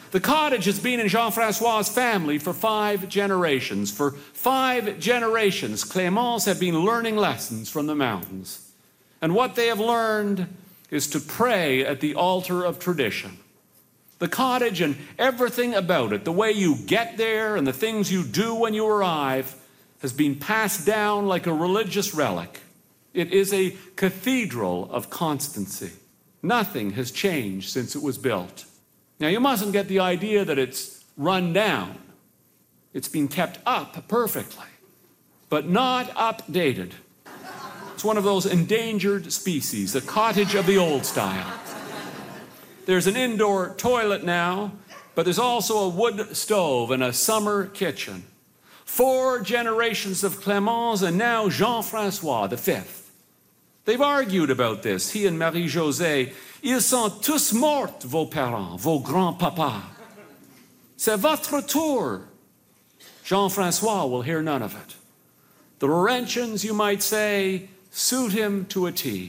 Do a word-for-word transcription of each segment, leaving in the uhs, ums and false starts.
The cottage has been in Jean-Francois's family for five generations. For five generations, Clémence have been learning lessons from the mountains. And what they have learned is to pray at the altar of tradition. The cottage and everything about it, the way you get there and the things you do when you arrive, has been passed down like a religious relic. It is a cathedral of constancy. Nothing has changed since it was built. Now, you mustn't get the idea that it's run down. It's been kept up perfectly, but not updated. It's one of those endangered species, a cottage of the old style. There's an indoor toilet now, but there's also a wood stove and a summer kitchen. Four generations of Clémence and now Jean-François, the fifth. They've argued about this, he and Marie-Josée. Ils sont tous morts, vos parents, vos grands-papas. C'est votre tour. Jean-François will hear none of it. The Laurentians, you might say, suit him to a T.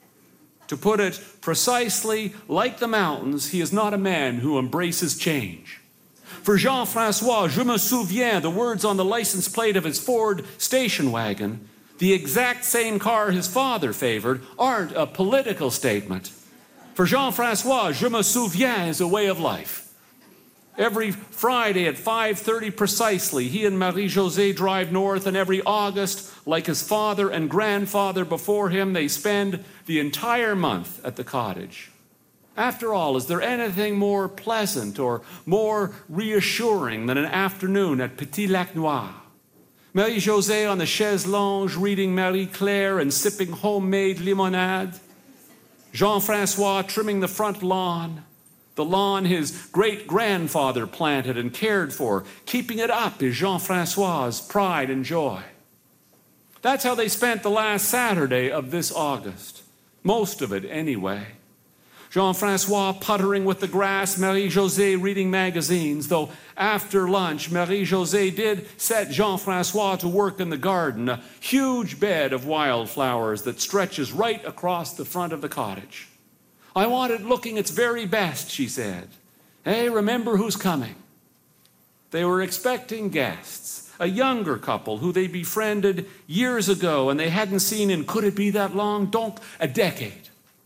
To put it precisely, like the mountains, he is not a man who embraces change. For Jean-François, je me souviens, the words on the license plate of his Ford station wagon, the exact same car his father favored, aren't a political statement. For Jean-François, je me souviens is a way of life. Every Friday at five thirty precisely, he and Marie-Josée drive north, and every August, like his father and grandfather before him, they spend the entire month at the cottage. After all, is there anything more pleasant or more reassuring than an afternoon at Petit Lac Noir? Marie-Josée on the chaise longue reading Marie-Claire and sipping homemade limonade. Jean-François trimming the front lawn, the lawn his great-grandfather planted and cared for. Keeping it up is Jean-François's pride and joy. That's how they spent the last Saturday of this August. Most of it, anyway. Jean-François puttering with the grass, Marie-Josée reading magazines, though after lunch, Marie-Josée did set Jean-François to work in the garden, a huge bed of wildflowers that stretches right across the front of the cottage. I want it looking its very best, she said. Hey, remember who's coming. They were expecting guests, a younger couple who they befriended years ago and they hadn't seen in, could it be that long? Donc, a decade.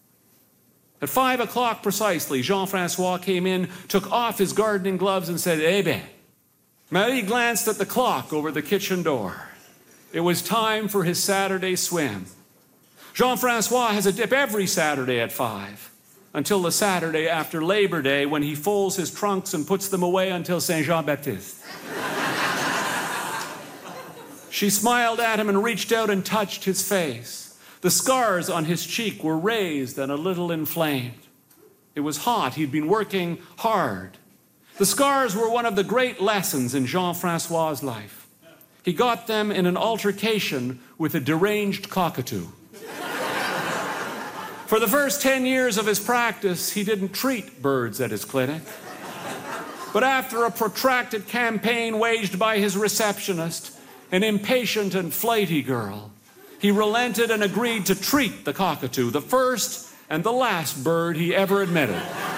At five o'clock precisely, Jean-François came in, took off his gardening gloves and said, eh bien. Marie glanced at the clock over the kitchen door. It was time for his Saturday swim. Jean-François has a dip every Saturday at five, until the Saturday after Labor Day when he folds his trunks and puts them away until Saint Jean-Baptiste. She smiled at him and reached out and touched his face. The scars on his cheek were raised and a little inflamed. It was hot. He'd been working hard. The scars were one of the great lessons in Jean-François's life. He got them in an altercation with a deranged cockatoo. For the first ten years of his practice, he didn't treat birds at his clinic. But after a protracted campaign waged by his receptionist, an impatient and flighty girl, he relented and agreed to treat the cockatoo, the first and the last bird he ever admitted.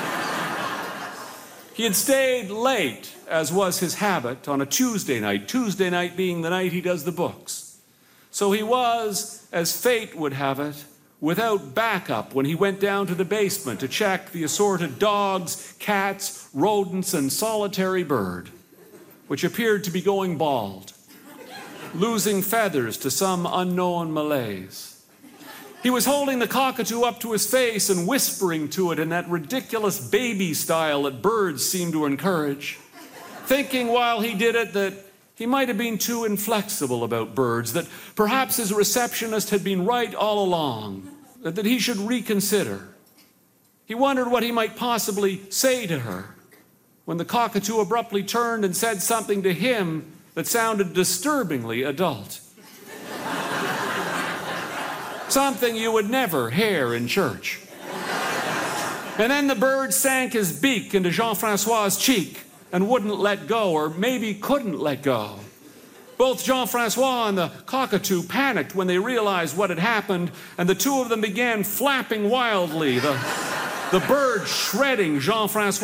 He had stayed late, as was his habit, on a Tuesday night, Tuesday night being the night he does the books. So he was, as fate would have it, without backup when he went down to the basement to check the assorted dogs, cats, rodents, and solitary bird, which appeared to be going bald, losing feathers to some unknown malaise. He was holding the cockatoo up to his face and whispering to it in that ridiculous baby style that birds seem to encourage, thinking while he did it that he might have been too inflexible about birds, that perhaps his receptionist had been right all along, that, that he should reconsider. He wondered what he might possibly say to her when the cockatoo abruptly turned and said something to him that sounded disturbingly adult. Something you would never hear in church. And then the bird sank his beak into Jean-François's cheek and wouldn't let go, or maybe couldn't let go. Both Jean-François and the cockatoo panicked when they realized what had happened, and the two of them began flapping wildly, the, the bird shredding Jean-François